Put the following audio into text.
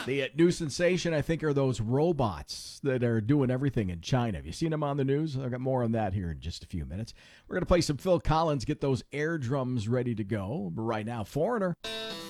The new sensation, I think, are those robots that are doing everything in China. Have you seen them on the news? I've got more on that here in just a few minutes. We're going to play some Phil Collins, get those air drums ready to go. But right now, Foreigner.